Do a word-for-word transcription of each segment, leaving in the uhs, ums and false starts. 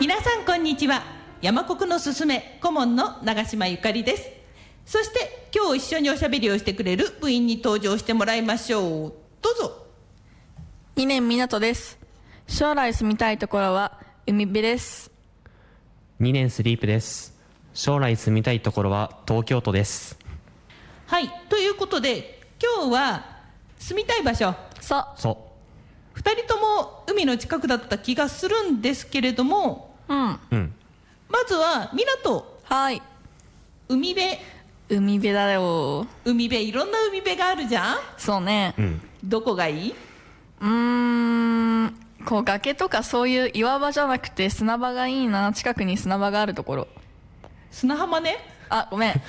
皆さんこんにちは。山国のすすめ顧問の長島ゆかりです。そして今日一緒におしゃべりをしてくれる部員に登場してもらいましょう。どうぞ。 にねんみなとです。将来住みたいところは海辺です。 にねんスリープです。将来住みたいところは東京都です。 はい、ということで今日は住みたい場所、 そうそふたりとも海の近くだった気がするんですけれども、 うんううんまずは港、 はい海辺。 海辺だよ。 海辺、いろんな海辺があるじゃん。 そうね。 うんどこがいい？ うーんこう崖とかそういう岩場じゃなくて砂場がいいな。近くに砂場があるところ。 砂浜ね。 あ、ごめん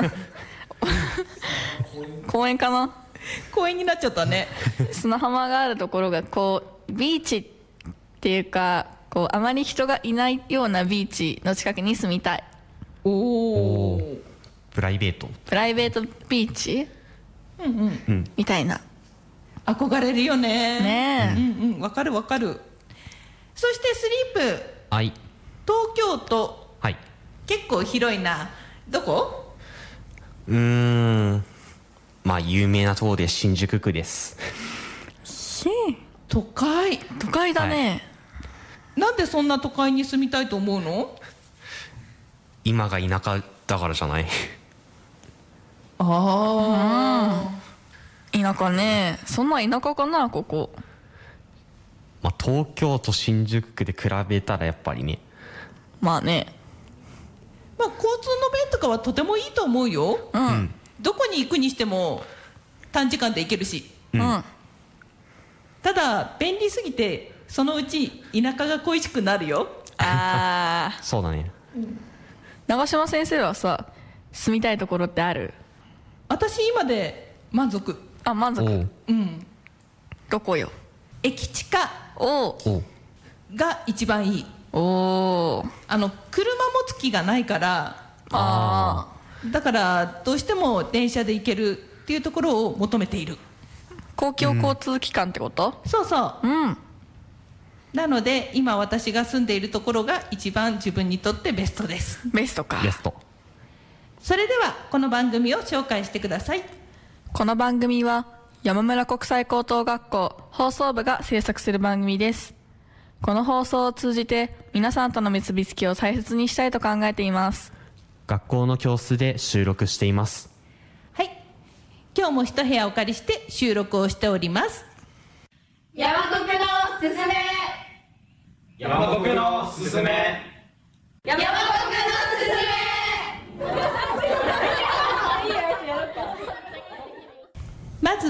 公園かな。 公園になっちゃったね。 砂浜があるところがこうビーチっていうかこうあまり人がいないようなビーチの近くに住みたい。 おおおープライベート。 プライベートビーチうんうんうんみたいな憧れるよね。 ねえ、 うんうん、わかるわかる。そしてスリープ、 はい東京都、 はい結構広いな。どこ？ うーんまあ有名なところで新宿区です。 ひ都会。 都会だね、 なんでそんな都会に住みたいと思うの？ 今が田舎だからじゃないあ田舎ね。そんな田舎かなここ。 まあ東京都新宿区で比べたらやっぱりね。 まあね。 あ、まあ交通の便とかはとてもいいと思うよ。 うん、うんどこに行くにしても短時間で行けるし。 うんただ便利すぎてそのうち田舎が恋しくなるよ。 あーそうだね。 長嶋先生はさ住みたいところってある？ 私今で満足。 あ、満足。 おううんどこよ。 駅近おうおうが一番いい。 おーあの車持つ気がないから、 あだからどうしても電車で行けるっていうところを求めている。 ー公共交通機関ってこと？ そうそううんなので今私が住んでいるところが一番自分にとってベストです。 ベストか。 ベスト。 それではこの番組を紹介してください。 この番組は山村国際高等学校放送部が制作する番組です。この放送を通じて皆さんとの結びつきを大切にしたいと考えています。 学校の教室で収録しています。 はい、今日も一部屋お借りして収録をしております。 山国のすすめ山国のすすめ山国のすすめまず